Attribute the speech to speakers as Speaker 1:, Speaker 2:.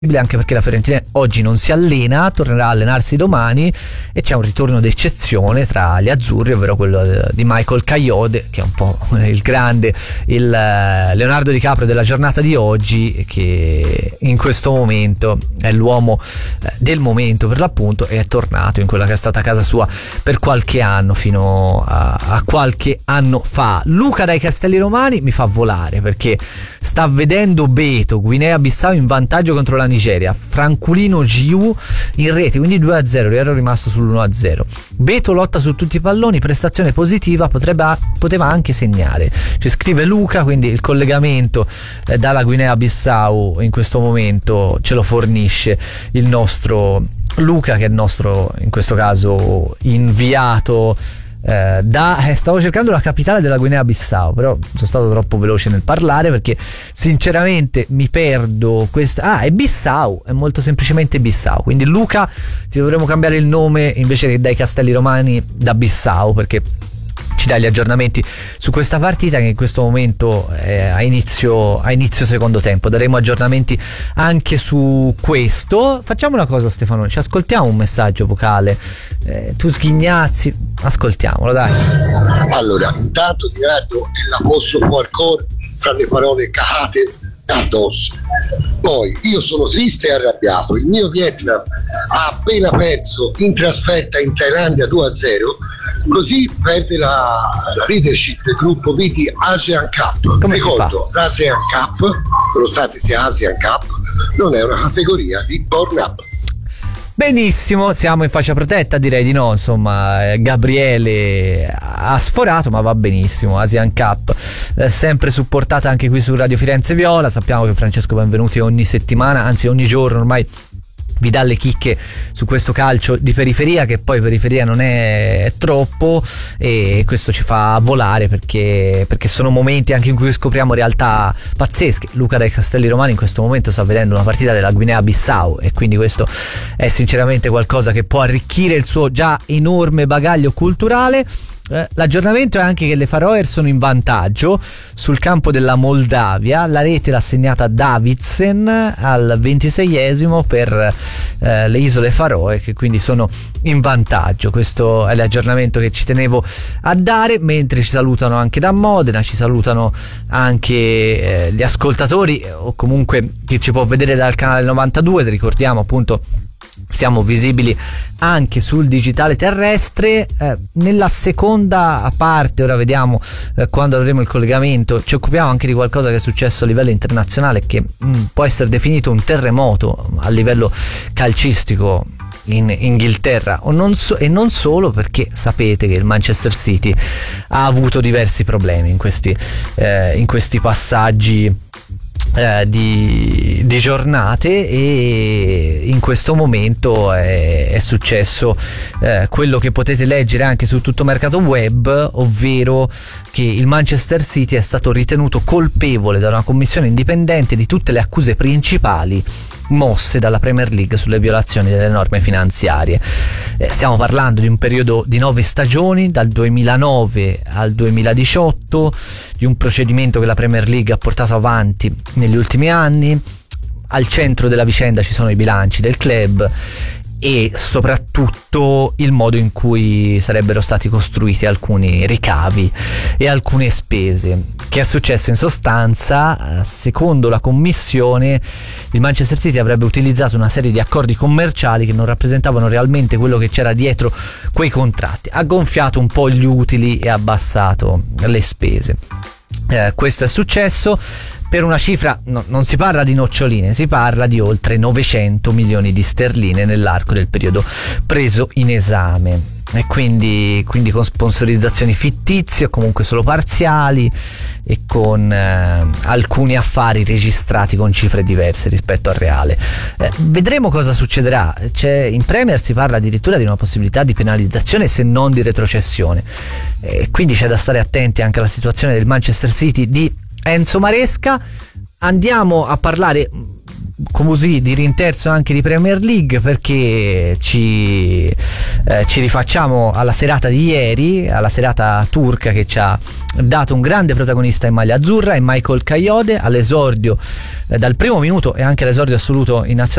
Speaker 1: anche perché la Fiorentina oggi non si allena, tornerà a allenarsi domani e c'è un ritorno d'eccezione tra gli azzurri, ovvero quello di Michael Kayode, che è un po' il grande, il Leonardo DiCaprio della giornata di oggi, che in questo momento è l'uomo del momento per l'appunto, e è tornato in quella che è stata casa sua per qualche anno, fino a qualche anno fa. Luca dai Castelli Romani mi fa volare perché sta vedendo Beto, Guinea Bissau in vantaggio contro la Nigeria, Franculino Giu in rete, quindi 2-0, ero rimasto sull'1-0. Beto lotta su tutti i palloni, prestazione positiva, poteva anche segnare, ci scrive Luca, quindi il collegamento dalla Guinea Bissau in questo momento ce lo fornisce il nostro Luca, che è il nostro, in questo caso, inviato stavo cercando la capitale della Guinea Bissau, però sono stato troppo veloce nel parlare perché sinceramente mi perdo è Bissau, è molto semplicemente Bissau, quindi Luca ti dovremo cambiare il nome, invece che dai Castelli Romani da Bissau, perché ci dai gli aggiornamenti su questa partita che in questo momento è a inizio secondo tempo. Daremo aggiornamenti anche su questo. Facciamo una cosa, Stefano, ci ascoltiamo un messaggio vocale, tu sghignazzi, ascoltiamolo, dai.
Speaker 2: Allora, intanto ti guardo e la posso fuori fra le parole cacate addosso. Poi io sono triste e arrabbiato, il mio Vietnam ha appena perso in trasferta in Thailandia 2-0, così perde la leadership del gruppo B di Asian Cup.
Speaker 1: Come
Speaker 2: ricordo, l'Asian Cup, nonostante sia Asian Cup, non è una categoria di Born Up.
Speaker 1: Benissimo, siamo in fascia protetta, direi di no, insomma, Gabriele ha sforato, ma va benissimo. Asian Cup sempre supportata anche qui su Radio Firenze Viola. Sappiamo che Francesco Benvenuti ogni settimana, anzi ogni giorno ormai, vi dà le chicche su questo calcio di periferia, che poi periferia non è troppo, e questo ci fa volare perché sono momenti anche in cui scopriamo realtà pazzesche. Luca dai Castelli Romani in questo momento sta vedendo una partita della Guinea Bissau, e quindi questo è sinceramente qualcosa che può arricchire il suo già enorme bagaglio culturale. L'aggiornamento è anche che le Faroe sono in vantaggio sul campo della Moldavia. La rete l'ha segnata Davidsen al 26esimo per le isole Faroe, che quindi sono in vantaggio. Questo è l'aggiornamento che ci tenevo a dare, mentre ci salutano anche da Modena, ci salutano anche gli ascoltatori, o comunque chi ci può vedere dal canale 92. Ricordiamo appunto, siamo visibili anche sul digitale terrestre. Nella seconda parte, ora vediamo quando avremo il collegamento, ci occupiamo anche di qualcosa che è successo a livello internazionale, che può essere definito un terremoto a livello calcistico in Inghilterra, e non solo, perché sapete che il Manchester City ha avuto diversi problemi in questi passaggi di giornate, e in questo momento è successo quello che potete leggere anche su tutto mercato web, ovvero che il Manchester City è stato ritenuto colpevole da una commissione indipendente di tutte le accuse principali mosse dalla Premier League sulle violazioni delle norme finanziarie. Stiamo parlando di un periodo di 9 stagioni, dal 2009 al 2018, di un procedimento che la Premier League ha portato avanti negli ultimi anni. Al centro della vicenda ci sono i bilanci del club e soprattutto il modo in cui sarebbero stati costruiti alcuni ricavi e alcune spese. Che è successo in sostanza? Secondo la commissione, il Manchester City avrebbe utilizzato una serie di accordi commerciali che non rappresentavano realmente quello che c'era dietro quei contratti, ha gonfiato un po' gli utili e abbassato le spese. Questo è successo per una cifra, non si parla di noccioline, si parla di oltre 900 milioni di sterline nell'arco del periodo preso in esame, e quindi con sponsorizzazioni fittizie o comunque solo parziali, e con alcuni affari registrati con cifre diverse rispetto al reale. Vedremo cosa succederà. In Premier si parla addirittura di una possibilità di penalizzazione, se non di retrocessione, quindi c'è da stare attenti anche alla situazione del Manchester City di Enzo Maresca. Andiamo a parlare così di rinterzo anche di Premier League, perché ci rifacciamo alla serata di ieri, alla serata turca che ci ha dato un grande protagonista in maglia azzurra, e Michael Kayode all'esordio dal primo minuto e anche all'esordio assoluto in nazionale